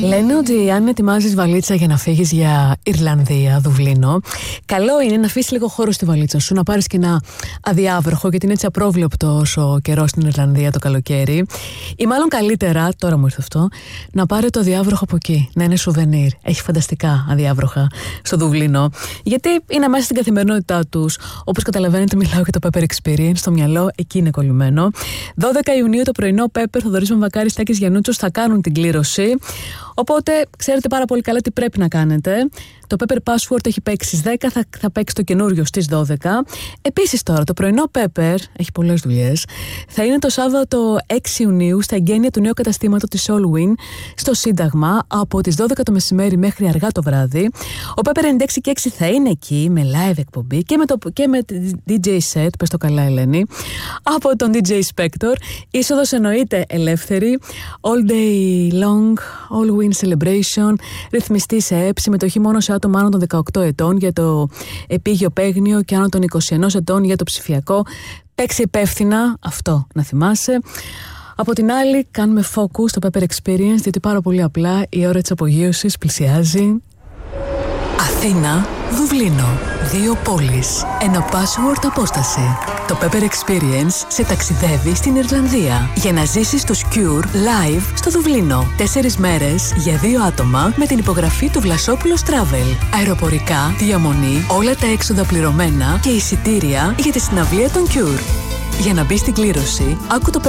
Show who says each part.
Speaker 1: Λένε ότι αν ετοιμάζεις βαλίτσα για να φύγεις για Ιρλανδία, Δουβλίνο, καλό είναι να αφήσεις λίγο χώρο στη βαλίτσα σου, να πάρεις και ένα αδιάβροχο, γιατί είναι έτσι απρόβλεπτος ο καιρός στην Ιρλανδία το καλοκαίρι. Ή μάλλον καλύτερα, τώρα μου ήρθε αυτό, να πάρει το αδιάβροχο από εκεί, να είναι σουβενίρ. Έχει φανταστικά αδιάβροχα στο Δουβλίνο, γιατί είναι μέσα στην καθημερινότητά τους. Όπως καταλαβαίνετε, μιλάω για το Pepper Experience, στο μυαλό εκεί είναι κολλημένο. 12 Ιουνίου το πρωινό, Pepper, Θοδωρής Μαμβακάρης, Τάκης Γιαννούτσος θα κάνουν την κλήρωση. Οπότε ξέρετε πάρα πολύ καλά τι πρέπει να κάνετε. Το Pepper Password έχει παίξει στις 10, θα παίξει το καινούριο στις 12. Επίσης τώρα, το πρωινό Pepper, έχει πολλές δουλειές, θα είναι το Σάββατο 6 Ιουνίου στα εγγένεια του νέου καταστήματος της Allwyn στο Σύνταγμα από τις 12 το μεσημέρι μέχρι αργά το βράδυ. Ο Pepper 96 και 6 θα είναι εκεί με live εκπομπή και με DJ set, πες το καλά Ελένη, από τον DJ Spector. Είσοδος εννοείται ελεύθερη, all day long, Allwyn celebration, ρυθμιστή σε ΕΠ, συμμετοχή μόνο σε άτομα άνω των 18 ετών για το επίγειο παίγνιο και άνω των 21 ετών για το ψηφιακό. Παίξει υπεύθυνα, αυτό να θυμάσαι. Από την άλλη, κάνουμε focus στο Pepper Experience, διότι πάρα πολύ απλά η ώρα της απογείωσης πλησιάζει. Αθήνα, Δουβλίνο. 2 πόλεις. Ένα password απόσταση. Το Pepper Experience σε ταξιδεύει στην Ιρλανδία για να ζήσεις το Cure live στο Δουβλίνο. 4 μέρες για 2 άτομα με την υπογραφή του Βλασόπουλος Travel. Αεροπορικά, διαμονή, όλα τα έξοδα πληρωμένα και εισιτήρια για τη συναυλία των Cure. Για να μπει στην κλήρωση, άκου το